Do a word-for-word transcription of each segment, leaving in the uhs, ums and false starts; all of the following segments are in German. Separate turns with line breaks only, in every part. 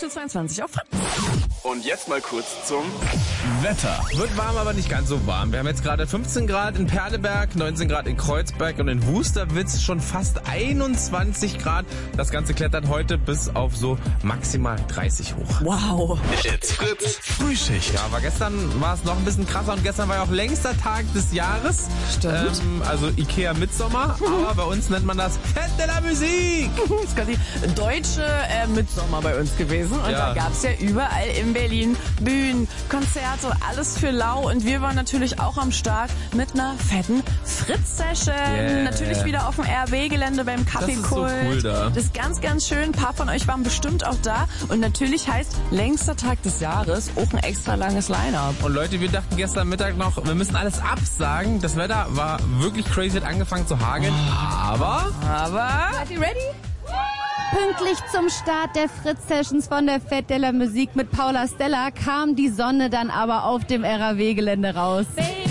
acht Uhr zweiundzwanzig auf Fritz.
Und jetzt mal kurz zum
Wetter. Wird warm, aber nicht ganz so warm. Wir haben jetzt gerade fünfzehn Grad in Perleberg, neunzehn Grad in Kreuzberg und in Wusterwitz schon fast einundzwanzig Grad. Das Ganze klettert heute bis auf so maximal dreißig hoch.
Wow.
It's Fritz Frühschicht.
Ja, aber gestern war es noch ein bisschen krasser und gestern war ja auch längster Tag des Jahres.
Stimmt.
Ähm, also Ikea Mitsommer, aber bei uns nennt man das Fête de la Musique.
Das ist quasi deutsche äh, Mitsommer bei uns gewesen. Und
Ja.
da gab es ja überall in Berlin Bühnen, Konzerte, alles für lau. Und wir waren natürlich auch am Start mit einer fetten Fritz-Session.
Yeah.
Natürlich wieder auf dem R W-Gelände beim Kaffeekult.
Das ist so cool da.
Das ist ganz, ganz schön. Ein paar von euch waren bestimmt auch da. Und natürlich heißt längster Tag des Jahres auch ein extra langes Line-Up.
Und Leute, wir dachten gestern Mittag noch, wir müssen alles absagen. Das Wetter war wirklich crazy, hat angefangen zu hageln. Aber...
Aber...
Seid ihr ready? Pünktlich zum Start der Fritz-Sessions von der Fête de la Musique mit Paula Stella kam die Sonne dann aber auf dem R A W-Gelände raus.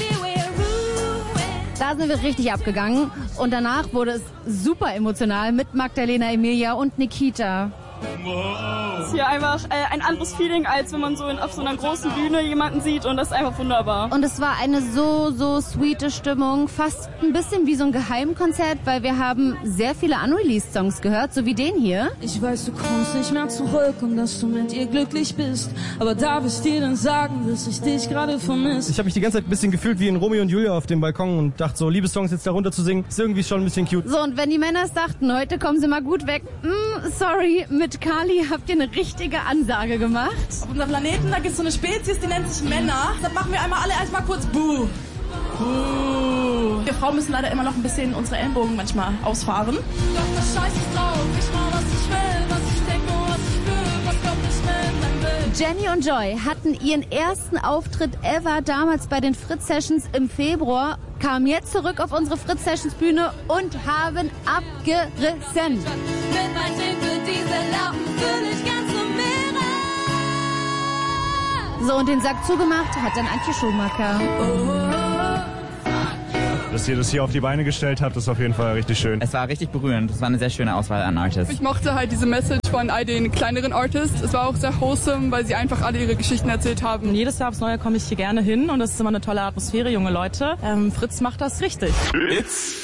Da sind wir richtig abgegangen und danach wurde es super emotional mit Magdalena Emilia und Nikita.
Es ist hier einfach äh, ein anderes Feeling, als wenn man so in, auf so einer großen Bühne jemanden sieht und das ist einfach wunderbar.
Und es war eine so, so sweete Stimmung, fast ein bisschen wie so ein Geheimkonzert, weil wir haben sehr viele Unreleased-Songs gehört, so wie den hier.
Ich weiß, du kommst nicht mehr zurück und dass du mit ihr glücklich bist. Aber darf ich dir denn sagen, dass ich dich gerade vermisse?
Ich habe mich die ganze Zeit ein bisschen gefühlt wie in Romeo und Julia auf dem Balkon und dachte so, Liebessongs jetzt da runter zu singen, ist irgendwie schon ein bisschen cute.
So, und wenn die Männer es dachten, heute kommen sie mal gut weg, mm, sorry, mit Kali habt ihr eine richtige Ansage gemacht.
Auf unserem Planeten, da gibt es so eine Spezies, die nennt sich Männer. Deshalb machen wir einmal alle erstmal kurz Buh. Buh. Wir Frauen müssen leider immer noch ein bisschen unsere Ellenbogen manchmal ausfahren.
Doch das Scheiß ist drauf, ich mach was ich will, was ich denke und was ich fühle, was kommt nicht mehr in dein Bild.
Jenny und Joy hatten ihren ersten Auftritt ever damals bei den Fritz-Sessions im Februar, kamen jetzt zurück auf unsere Fritz-Sessions-Bühne und haben abgerissen.
Mit mein Titel diese Laufen fühl ich ganz zum Meere.
So, und den Sack zugemacht hat dann Antje Schumacher.
Dass ihr das hier auf die Beine gestellt habt, ist auf jeden Fall richtig schön.
Es war richtig berührend. Es war eine sehr schöne Auswahl an Artists.
Ich mochte halt diese Message von all den kleineren Artists. Es war auch sehr wholesome, weil sie einfach alle ihre Geschichten erzählt haben.
Jedes Jahr aufs Neue komme ich hier gerne hin und das ist immer eine tolle Atmosphäre, junge Leute. Ähm, Fritz macht das richtig.
It's